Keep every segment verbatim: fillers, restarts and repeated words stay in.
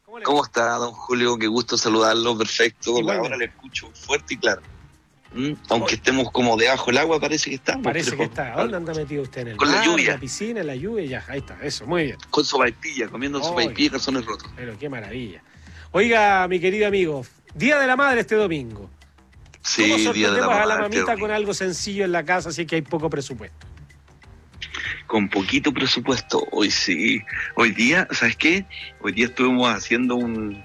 ¿Cómo le va? ¿Cómo está, don Julio? Qué gusto saludarlo, perfecto. Igualmente. Ahora le escucho fuerte y claro. ¿Mm? Aunque estemos como debajo del agua, parece que estamos. Parece pero- que está. ¿Dónde anda metido usted? ¿En el Con la mar, lluvia. en la piscina, en la lluvia? Ya, ahí está, eso, muy bien. Con sopaipilla, comiendo Oy. sopaipilla y calzones rotos. Pero qué maravilla. Oiga, mi querido amigo, Día de la Madre este domingo. Sí, ¿Cómo día de la sorprendemos mamá. a la este mamita domingo. con algo sencillo en la casa si es que hay poco presupuesto? Con poquito presupuesto. Hoy sí. Hoy día, ¿sabes qué? Hoy día estuvimos haciendo un,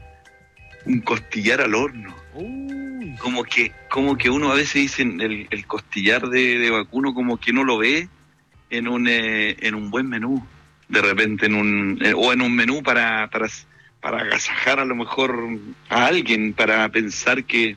un costillar al horno. Uy, Como que, como que uno a veces dice el, el costillar de, de vacuno como que no lo ve en un eh, en un buen menú, de repente en un eh, o en un menú para, para para agasajar a lo mejor a alguien, para pensar que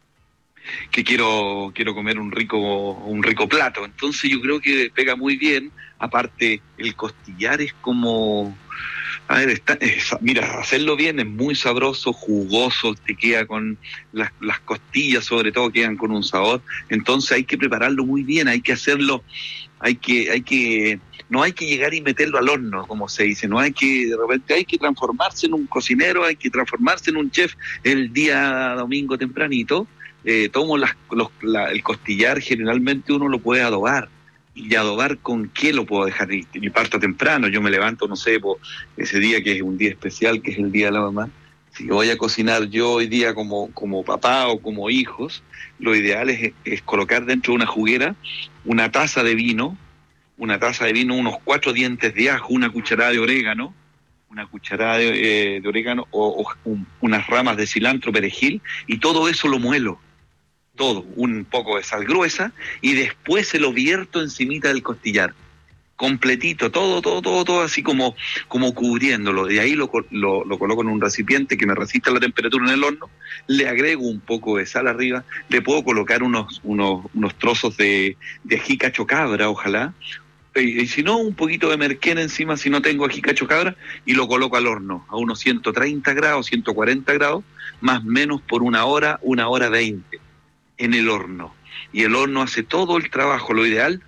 que quiero quiero comer un rico un rico plato. Entonces yo creo que pega muy bien. Aparte el costillar es como, a ver, está, es- mira, hacerlo bien es muy sabroso, jugoso, te queda con las, las costillas sobre todo quedan con un sabor. Entonces hay que prepararlo muy bien, hay que hacerlo, hay que, hay que, no hay que llegar y meterlo al horno, como se dice, no hay que, de repente hay que transformarse en un cocinero, hay que transformarse en un chef el día domingo tempranito. Eh, tomo las, los, la, el costillar, generalmente uno lo puede adobar. ¿Y adobar con qué lo puedo dejar? Y, y parto temprano, yo me levanto, no sé, por ese día que es un día especial, que es el Día de la Mamá. Si voy a cocinar yo hoy día como, como papá o como hijos, lo ideal es, es colocar dentro de una juguera una taza de vino, una taza de vino, unos cuatro dientes de ajo, una cucharada de orégano, una cucharada de, eh, de orégano o, o un, unas ramas de cilantro, perejil, y todo eso lo muelo. Todo, un poco de sal gruesa, y después se lo vierto encimita del costillar, completito, todo, todo, todo, todo así como, como cubriéndolo. De ahí lo, lo, lo coloco en un recipiente que me resista la temperatura en el horno, le agrego un poco de sal arriba, le puedo colocar unos, unos, unos trozos de, de ají cacho cabra, ojalá, y, y si no, un poquito de merquén encima si no tengo ají cacho cabra, y lo coloco al horno a unos ciento treinta grados, ciento cuarenta grados, más o menos por una hora, una hora veinte en el horno. Y el horno hace todo el trabajo. Lo ideal,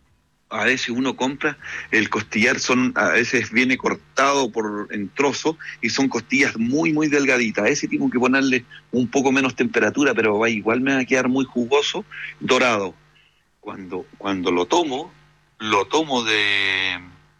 a veces uno compra el costillar, son a veces viene cortado por en trozos y son costillas muy muy delgaditas. A ese tengo que ponerle un poco menos temperatura, pero va, igual me va a quedar muy jugoso, dorado. Cuando cuando lo tomo, lo tomo de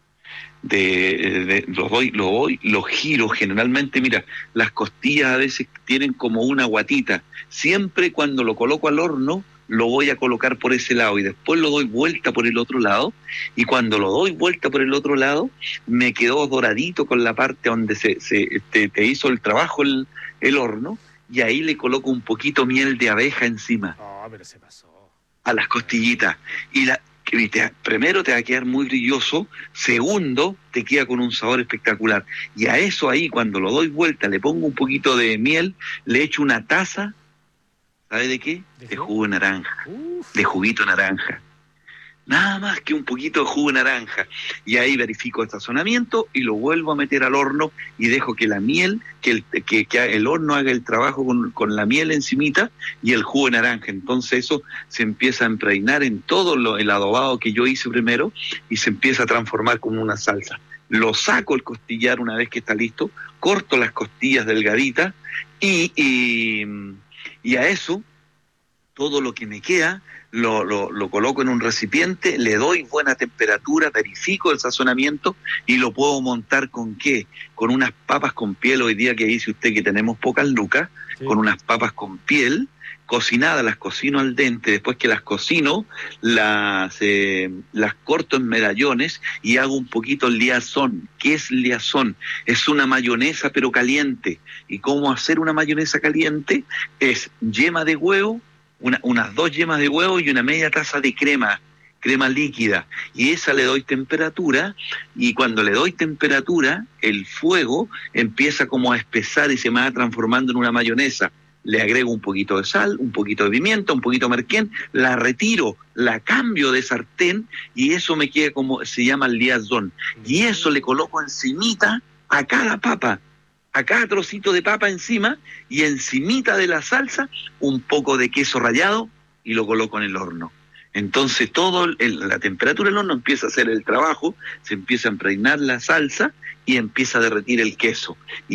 de, de lo voy lo voy lo giro generalmente. Mira, las costillas a veces tienen como una guatita. Siempre cuando lo coloco al horno lo voy a colocar por ese lado y después lo doy vuelta por el otro lado, y cuando lo doy vuelta por el otro lado me quedó doradito con la parte donde se, se te, te hizo el trabajo el, el horno, y ahí le coloco un poquito miel de abeja encima no, pero se pasó. a las costillitas. Y la, que te, primero te va a quedar muy brilloso, segundo te queda con un sabor espectacular. Y a eso ahí, cuando lo doy vuelta, le pongo un poquito de miel, le echo una taza, ¿sabe de qué? ¿De De qué? jugo de naranja, Uf, de juguito de naranja. Nada más que un poquito de jugo de naranja. Y ahí verifico el sazonamiento y lo vuelvo a meter al horno y dejo que la miel, que el, que, que el horno haga el trabajo con, con la miel encimita y el jugo de naranja. Entonces eso se empieza a impregnar en todo lo, el adobado que yo hice primero, y se empieza a transformar como una salsa. Lo saco el costillar una vez que está listo, corto las costillas delgaditas y, y, y a eso todo lo que me queda lo, lo, lo coloco en un recipiente, le doy buena temperatura, verifico el sazonamiento y lo puedo montar ¿con qué? Con unas papas con piel. Hoy día que dice usted que tenemos pocas lucas, sí. con unas papas con piel cocinadas, las cocino al dente. Después que las cocino, las, eh, las corto en medallones y hago un poquito liazón. ¿Qué es liazón? Es una mayonesa pero caliente. ¿Y cómo hacer una mayonesa caliente? Es yema de huevo, Una, unas dos yemas de huevo y una media taza de crema, crema líquida, y esa le doy temperatura, y cuando le doy temperatura, el fuego empieza como a espesar y se me va transformando en una mayonesa. Le agrego un poquito de sal, un poquito de pimienta, un poquito de merquén, la retiro, la cambio de sartén, y eso me queda como, se llama liazón, y eso le coloco encimita a cada papa, a cada trocito de papa encima, y encimita de la salsa un poco de queso rallado y lo coloco en el horno. Entonces todo el, la temperatura del horno empieza a hacer el trabajo, se empieza a impregnar la salsa y empieza a derretir el queso.